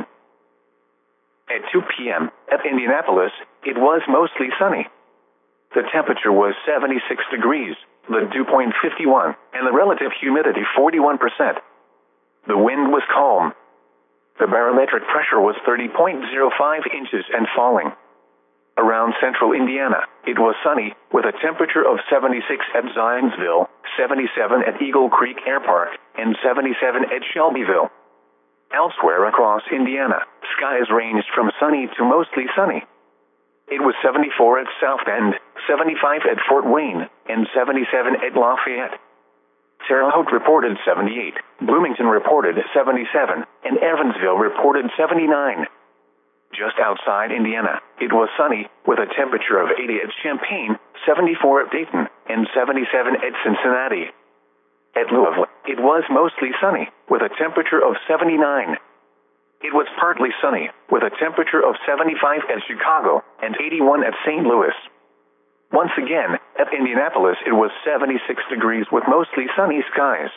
At two p m at Indianapolis, it was mostly sunny. The temperature was seventy-six degrees, the dew point fifty-one, and the relative humidity forty-one percent. The wind was calm. The barometric pressure was thirty point zero five inches and falling. Around central Indiana, it was sunny, with a temperature of seventy-six at Zionsville, seventy-seven at Eagle Creek Air Park, and seventy-seven at Shelbyville. Elsewhere across Indiana, skies ranged from sunny to mostly sunny. It was seventy-four at South Bend, seventy-five at Fort Wayne, and seventy-seven at Lafayette. Terre Haute reported seventy-eight, Bloomington reported seventy-seven, and Evansville reported seventy-nine. Just outside Indiana, it was sunny, with a temperature of eighty at Champaign, seventy-four at Dayton, and seventy-seven at Cincinnati. At Louisville, it was mostly sunny, with a temperature of seventy-nine. It was partly sunny, with a temperature of seventy-five at Chicago, and eighty-one at Saint Louis. Once again, at Indianapolis it was seventy-six degrees with mostly sunny skies.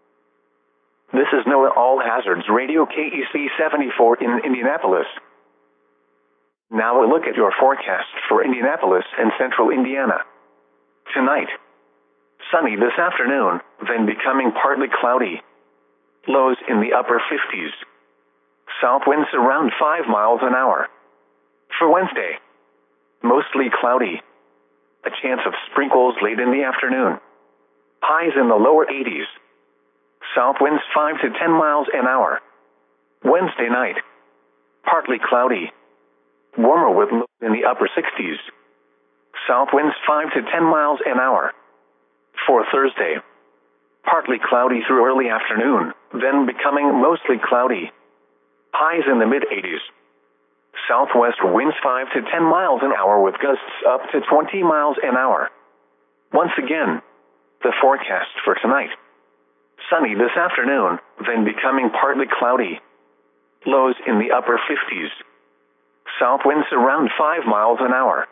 This is NOAA All Hazards Radio K E C seventy-four in Indianapolis. Now a look at your forecast for Indianapolis and central Indiana. Tonight, sunny this afternoon, then becoming partly cloudy. Lows in the upper fifties. South winds around five miles an hour. For Wednesday, mostly cloudy. A chance of sprinkles late in the afternoon. Highs in the lower eighties. South winds five to ten miles an hour. Wednesday night, partly cloudy. Warmer with lows in the upper sixties. South winds five to ten miles an hour. For Thursday, partly cloudy through early afternoon, then becoming mostly cloudy. Highs in the mid eighties. Southwest winds five to ten miles an hour with gusts up to twenty miles an hour. Once again, the forecast for tonight. Sunny this afternoon, then becoming partly cloudy. Lows in the upper fifties. South winds around five miles an hour.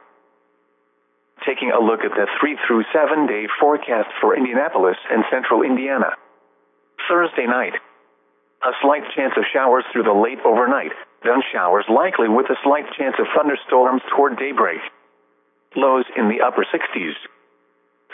Taking a look at the three through seven day forecast for Indianapolis and central Indiana. Thursday night, a slight chance of showers through the late overnight, then showers likely with a slight chance of thunderstorms toward daybreak. Lows in the upper sixties.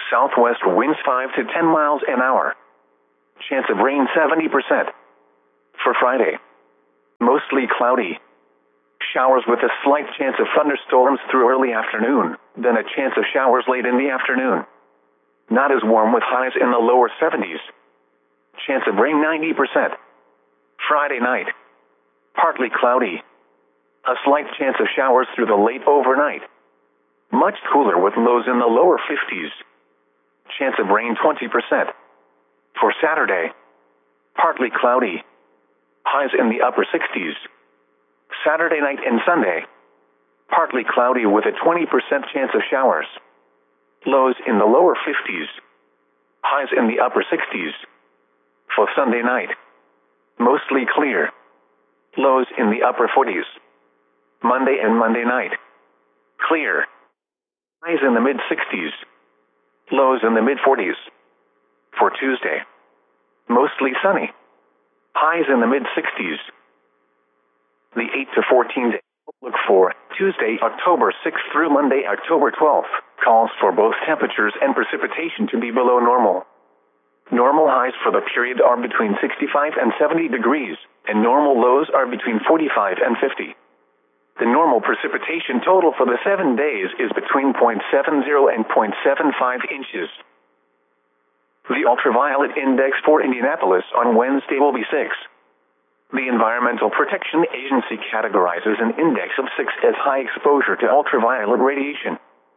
Southwest winds five to ten miles an hour. Chance of rain seventy percent. For Friday, mostly cloudy. Showers with a slight chance of thunderstorms through early afternoon, then a chance of showers late in the afternoon. Not as warm with highs in the lower seventies. Chance of rain ninety percent. Friday night, partly cloudy. A slight chance of showers through the late overnight. Much cooler with lows in the lower fifties. Chance of rain twenty percent. For Saturday, partly cloudy. Highs in the upper sixties. Saturday night and Sunday, partly cloudy with a twenty percent chance of showers. Lows in the lower fifties. Highs in the upper sixties. For Sunday night, mostly clear. Lows in the upper forties. Monday and Monday night, clear. Highs in the mid-sixties. Lows in the mid-forties. For Tuesday, mostly sunny. Highs in the mid-sixties. The eight to fourteen day outlook for Tuesday, October sixth through Monday, October twelfth, calls for both temperatures and precipitation to be below normal. Normal highs for the period are between sixty-five and seventy degrees, and normal lows are between forty-five and fifty. The normal precipitation total for the seven days is between zero point seven zero and zero point seven five inches. The ultraviolet index for Indianapolis on Wednesday will be six. The Environmental Protection Agency categorizes an index of six as high exposure to ultraviolet radiation.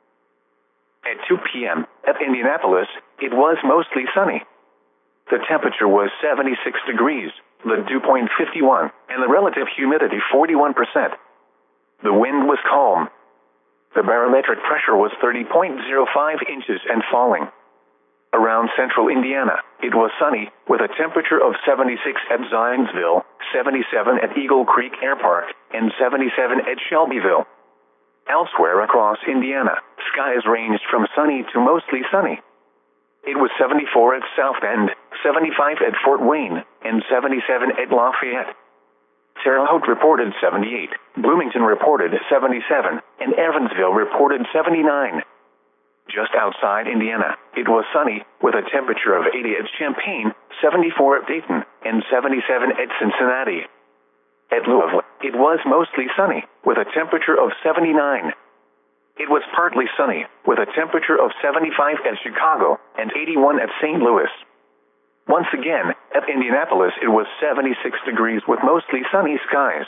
At two p.m. at Indianapolis, it was mostly sunny. The temperature was seventy-six degrees, the dew point fifty-one, and the relative humidity forty-one percent. The wind was calm. The barometric pressure was thirty point zero five inches and falling. Around central Indiana, it was sunny, with a temperature of seventy-six at Zionsville, seventy-seven at Eagle Creek Air Park, and seventy-seven at Shelbyville. Elsewhere across Indiana, skies ranged from sunny to mostly sunny. It was seventy-four at South Bend, seventy-five at Fort Wayne, and seventy-seven at Lafayette. Terre Haute reported seventy-eight, Bloomington reported seventy-seven, and Evansville reported seventy-nine. Just outside Indiana, it was sunny, with a temperature of eighty at Champaign, seventy-four at Dayton, and seventy-seven at Cincinnati. At Louisville, it was mostly sunny, with a temperature of seventy-nine. It was partly sunny, with a temperature of seventy-five at Chicago, and eighty-one at Saint Louis. Once again, at Indianapolis it was seventy-six degrees with mostly sunny skies.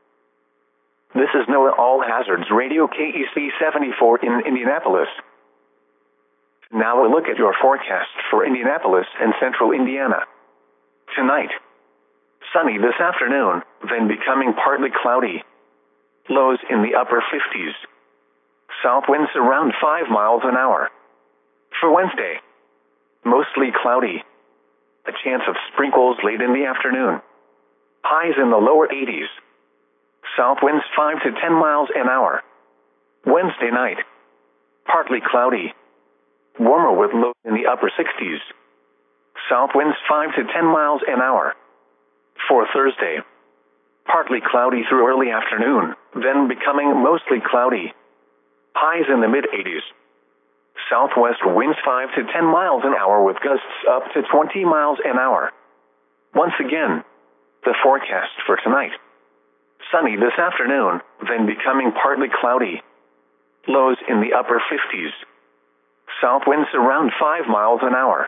This is NOAA All Hazards Radio K E C seventy-four in Indianapolis. Now a look at your forecast for Indianapolis and central Indiana. Tonight, sunny this afternoon, then becoming partly cloudy. Lows in the upper fifties. South winds around five miles an hour. For Wednesday, mostly cloudy. A chance of sprinkles late in the afternoon. Highs in the lower eighties. South winds five to ten miles an hour. Wednesday night, partly cloudy. Warmer with lows in the upper sixties. South winds five to ten miles an hour. For Thursday, partly cloudy through early afternoon, then becoming mostly cloudy. Highs in the mid-eighties. Southwest winds five to ten miles an hour with gusts up to twenty miles an hour. Once again, the forecast for tonight. Sunny this afternoon, then becoming partly cloudy. Lows in the upper fifties. South winds around five miles an hour.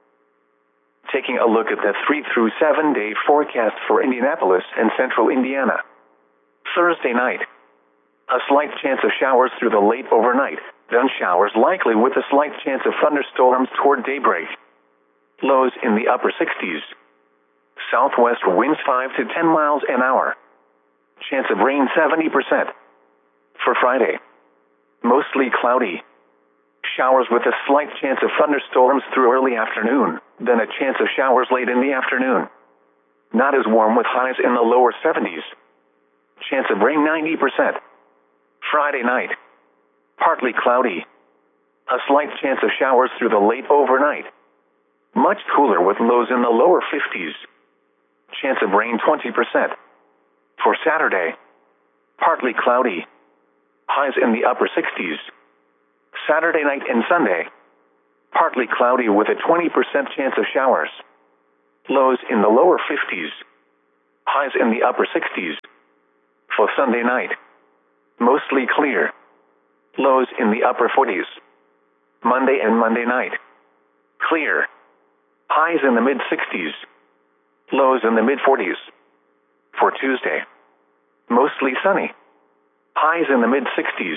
Taking a look at the three through seven day forecast for Indianapolis and central Indiana. Thursday night, a slight chance of showers through the late overnight, then showers likely with a slight chance of thunderstorms toward daybreak. Lows in the upper sixties. Southwest winds five to ten miles an hour. Chance of rain seventy percent. For Friday, mostly cloudy. Showers with a slight chance of thunderstorms through early afternoon, then a chance of showers late in the afternoon. Not as warm with highs in the lower seventies. Chance of rain ninety percent. Friday night, partly cloudy. A slight chance of showers through the late overnight. Much cooler with lows in the lower fifties. Chance of rain twenty percent. For Saturday, partly cloudy. Highs in the upper sixties. Saturday night and Sunday, partly cloudy with a twenty percent chance of showers. Lows in the lower fifties. Highs in the upper sixties. For Sunday night, mostly clear. Lows in the upper forties. Monday and Monday night, clear. Highs in the mid sixties. Lows in the mid forties. For Tuesday, mostly sunny. Highs in the mid sixties.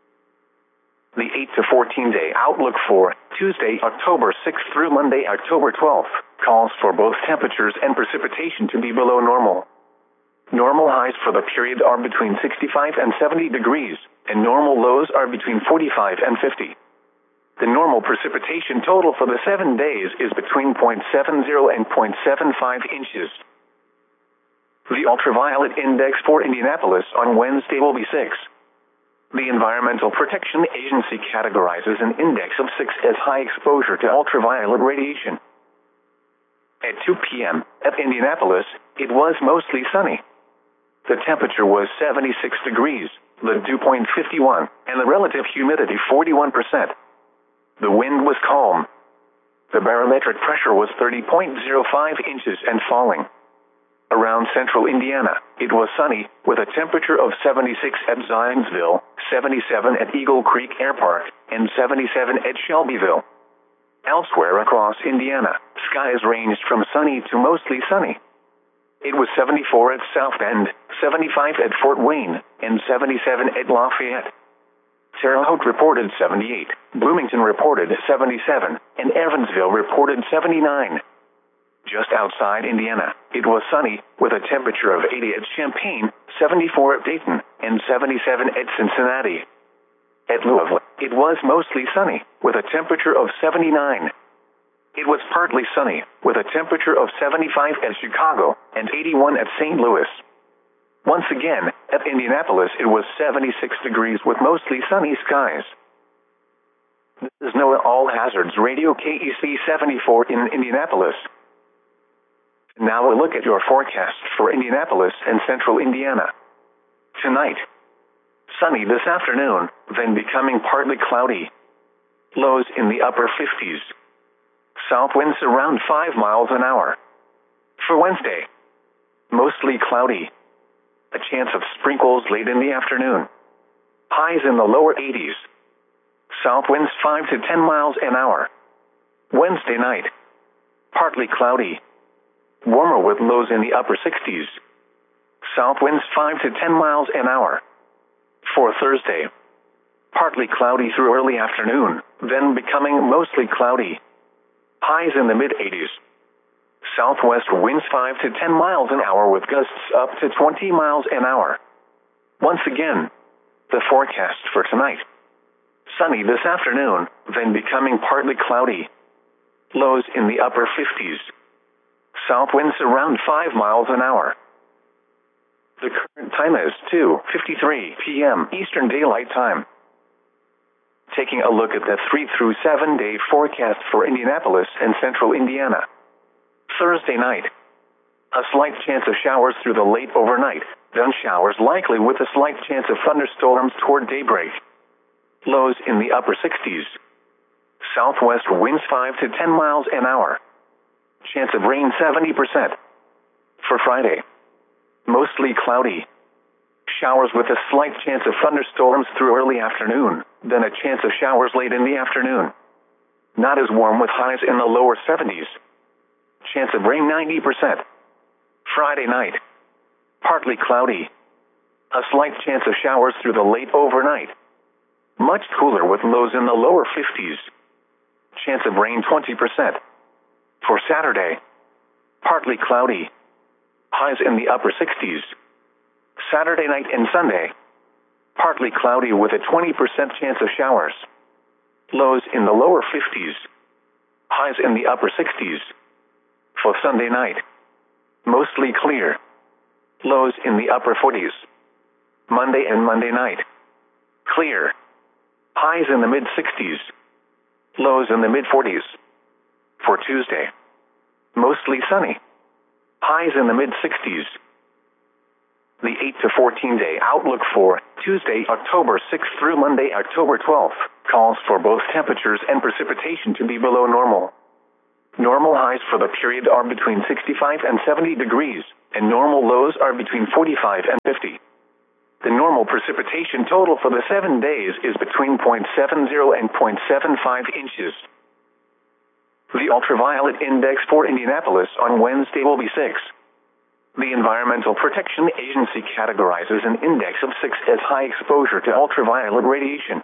The eight to fourteen day outlook for Tuesday, October sixth through Monday, October twelfth, calls for both temperatures and precipitation to be below normal. Normal highs for the period are between sixty-five and seventy degrees, and normal lows are between forty-five and fifty. The normal precipitation total for the seven days is between zero point seven zero and zero point seven five inches. The ultraviolet index for Indianapolis on Wednesday will be six. The Environmental Protection Agency categorizes an index of six as high exposure to ultraviolet radiation. At two p.m. at Indianapolis, it was mostly sunny. The temperature was seventy-six degrees, the dew point fifty-one, and the relative humidity forty-one percent. The wind was calm. The barometric pressure was thirty point zero five inches and falling. Around central Indiana, it was sunny, with a temperature of seventy-six at Zionsville, seventy-seven at Eagle Creek Air Park, and seventy-seven at Shelbyville. Elsewhere across Indiana, skies ranged from sunny to mostly sunny. It was seventy-four at South Bend, seventy-five at Fort Wayne, and seventy-seven at Lafayette. Terre Haute reported seventy-eight, Bloomington reported seventy-seven, and Evansville reported seventy-nine. Just outside Indiana, it was sunny, with a temperature of eighty at Champaign, seventy-four at Dayton, and seventy-seven at Cincinnati. At Louisville, it was mostly sunny, with a temperature of seventy-nine. It was partly sunny, with a temperature of seventy-five at Chicago, and eighty-one at Saint Louis. Once again, at Indianapolis it was seventy-six degrees with mostly sunny skies. This is NOAA All Hazards Radio K E C seventy-four in Indianapolis. Now a look at your forecast for Indianapolis and central Indiana. Tonight, sunny this afternoon, then becoming partly cloudy. Lows in the upper fifties. South winds around five miles an hour. For Wednesday, mostly cloudy. A chance of sprinkles late in the afternoon. Highs in the lower eighties. South winds five to ten miles an hour. Wednesday night, partly cloudy. Warmer with lows in the upper sixties. South winds five to ten miles an hour. For Thursday, partly cloudy through early afternoon, then becoming mostly cloudy. Highs in the mid eighties. Southwest winds five to ten miles an hour with gusts up to twenty miles an hour. Once again, the forecast for tonight. Sunny this afternoon, then becoming partly cloudy. Lows in the upper fifties. South winds around five miles an hour. The current time is two fifty-three p.m. Eastern Daylight Time. Taking a look at the three through seven day forecast for Indianapolis and central Indiana. Thursday night, a slight chance of showers through the late overnight, then showers likely with a slight chance of thunderstorms toward daybreak. Lows in the upper sixties. Southwest winds five to ten miles an hour. Chance of rain seventy percent. For Friday, mostly cloudy. Showers with a slight chance of thunderstorms through early afternoon, then a chance of showers late in the afternoon. Not as warm with highs in the lower seventies. Chance of rain ninety percent. Friday night, partly cloudy. A slight chance of showers through the late overnight. Much cooler with lows in the lower fifties. Chance of rain twenty percent. For Saturday, partly cloudy. Highs in the upper sixties. Saturday night and Sunday, partly cloudy with a twenty percent chance of showers. Lows in the lower fifties. Highs in the upper sixties. For Sunday night, mostly clear. Lows in the upper forties. Monday and Monday night, clear. Highs in the mid sixties. Lows in the mid forties. For Tuesday, mostly sunny. Highs in the mid sixties. The eight to fourteen day outlook for Tuesday, October sixth through Monday, October twelfth, calls for both temperatures and precipitation to be below normal. Normal highs for the period are between sixty-five and seventy degrees, and normal lows are between forty-five and fifty. The normal precipitation total for the seven days is between zero point seven zero and zero point seven five inches. The ultraviolet index for Indianapolis on Wednesday will be six. The Environmental Protection Agency categorizes an index of six as high exposure to ultraviolet radiation.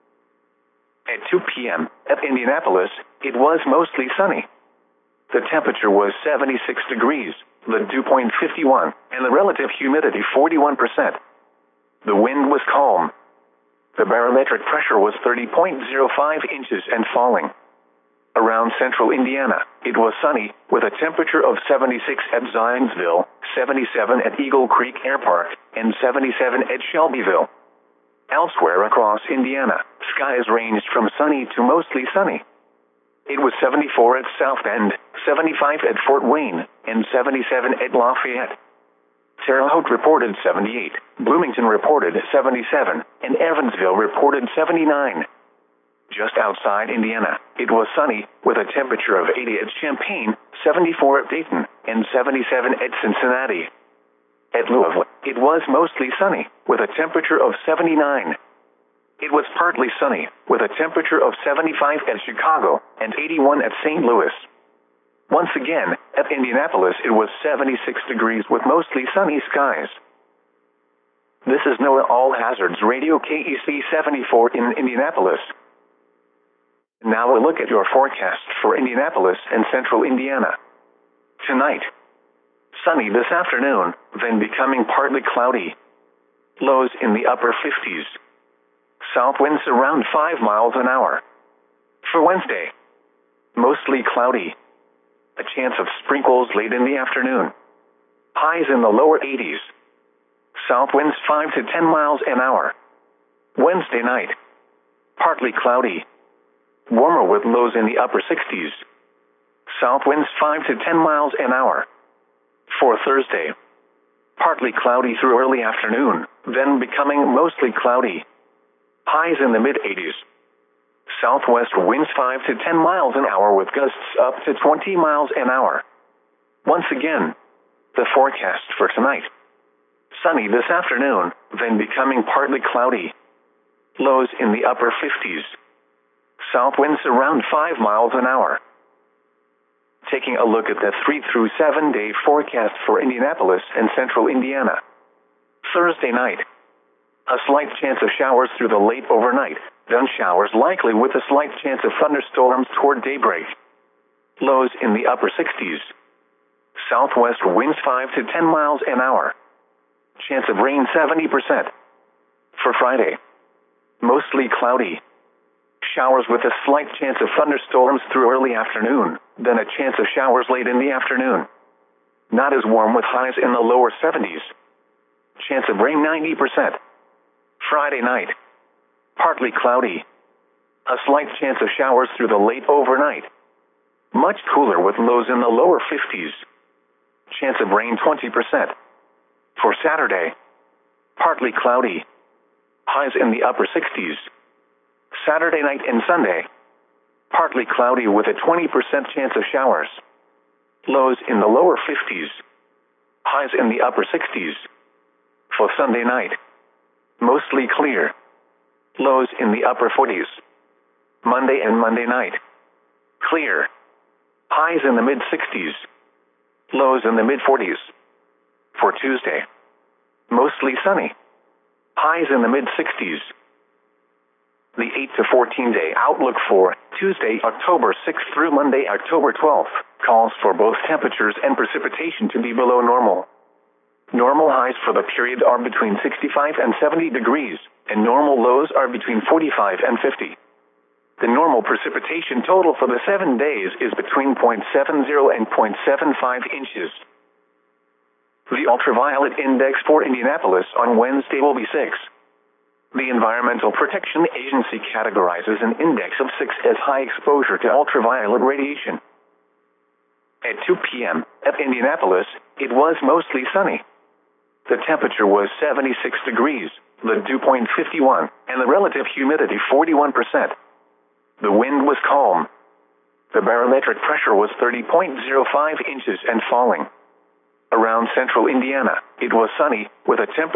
At two p.m. at Indianapolis, it was mostly sunny. The temperature was seventy-six degrees, the dew point fifty-one, and the relative humidity forty-one percent. The wind was calm. The barometric pressure was thirty point zero five inches and falling. Around central Indiana, it was sunny, with a temperature of seventy-six at Zionsville, seventy-seven at Eagle Creek Air Park, and seventy-seven at Shelbyville. Elsewhere across Indiana, skies ranged from sunny to mostly sunny. It was seventy-four at South Bend, seventy-five at Fort Wayne, and seventy-seven at Lafayette. Terre Haute reported seventy-eight, Bloomington reported seventy-seven, and Evansville reported seventy-nine. Just outside Indiana, it was sunny, with a temperature of eighty at Champaign, seventy-four at Dayton, and seventy-seven at Cincinnati. At Louisville, it was mostly sunny, with a temperature of seventy-nine. It was partly sunny, with a temperature of seventy-five at Chicago, and eighty-one at Saint Louis. Once again, at Indianapolis it was seventy-six degrees with mostly sunny skies. This is NOAA All Hazards Radio K E C seventy-four in Indianapolis. Now a look at your forecast for Indianapolis and central Indiana. Tonight, sunny this afternoon, then becoming partly cloudy. Lows in the upper fifties. South winds around five miles an hour. For Wednesday, mostly cloudy. A chance of sprinkles late in the afternoon. Highs in the lower eighties. South winds five to ten miles an hour. Wednesday night, partly cloudy. Warmer with lows in the upper sixties. South winds five to ten miles an hour. For Thursday, partly cloudy through early afternoon, then becoming mostly cloudy. Highs in the mid-eighties. Southwest winds five to ten miles an hour with gusts up to twenty miles an hour. Once again, the forecast for tonight. Sunny this afternoon, then becoming partly cloudy. Lows in the upper fifties. South winds around five miles an hour. Taking a look at the three through seven day forecast for Indianapolis and central Indiana. Thursday night, a slight chance of showers through the late overnight, then showers likely with a slight chance of thunderstorms toward daybreak. Lows in the upper sixties. Southwest winds five to ten miles an hour. Chance of rain seventy percent. For Friday, mostly cloudy. Showers with a slight chance of thunderstorms through early afternoon, then a chance of showers late in the afternoon. Not as warm with highs in the lower seventies. Chance of rain ninety percent. Friday night, partly cloudy. A slight chance of showers through the late overnight. Much cooler with lows in the lower fifties. Chance of rain twenty percent. For Saturday, partly cloudy. Highs in the upper sixties. Saturday night and Sunday, partly cloudy with a twenty percent chance of showers. Lows in the lower fifties. Highs in the upper sixties. For Sunday night, mostly clear. Lows in the upper forties. Monday and Monday night, clear. Highs in the mid-sixties. Lows in the mid-forties. For Tuesday, mostly sunny. Highs in the mid-sixties. The eight to fourteen day outlook for Tuesday, October sixth through Monday, October twelfth, calls for both temperatures and precipitation to be below normal. Normal highs for the period are between sixty-five and seventy degrees, and normal lows are between forty-five and fifty. The normal precipitation total for the seven days is between zero point seven zero and zero point seven five inches. The ultraviolet index for Indianapolis on Wednesday will be six. The Environmental Protection Agency categorizes an index of six as high exposure to ultraviolet radiation. At two p.m. at Indianapolis, it was mostly sunny. The temperature was seventy-six degrees, the dew point fifty-one, and the relative humidity forty-one percent. The wind was calm. The barometric pressure was thirty point zero five inches and falling. Around central Indiana, it was sunny, with a temperature